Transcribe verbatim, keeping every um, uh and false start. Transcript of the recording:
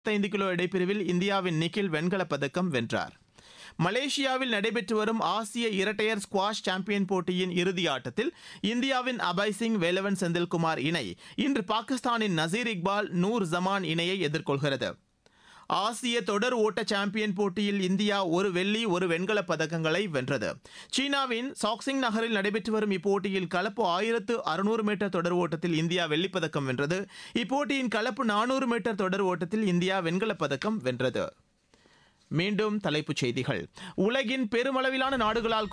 ஐந்து கிலோ எடைப்பிரிவில் இந்தியாவின் நிக்கில் வெண்கலப் பதக்கம் வென்றார். மலேசியாவில் நடைபெற்று வரும் ஆசிய இரட்டையர் ஸ்குவாஷ் சாம்பியன் போட்டியின் இறுதி ஆட்டத்தில் இந்தியாவின் அபய் சிங் வேலவன் செந்தில்குமார் இணை இன்று பாகிஸ்தானின் நசீர் இக்பால் நூர் ஜமான் இணையை எதிர்கொள்கிறது. ஆசிய தொடர் ஓட்ட சாம்பியன் போட்டியில் இந்தியா ஒரு வெள்ளி ஒரு வெண்கலப் பதக்கங்களை வென்றது. சீனாவின் சாக்சிங் நகரில் நடைபெற்று வரும் இப்போட்டியில் கலப்பு ஆயிரத்து அறுநூறு மீட்டர் தொடர் ஓட்டத்தில் இந்தியா வெள்ளிப் பதக்கம் வென்றது. இப்போட்டியின் கலப்பு நானூறு மீட்டர் தொடர் ஓட்டத்தில் இந்தியா வெண்கலப் பதக்கம் வென்றது. மீண்டும் தலைப்புச் செய்திகள். உலகின் பெருமளவிலான நாடுகளால்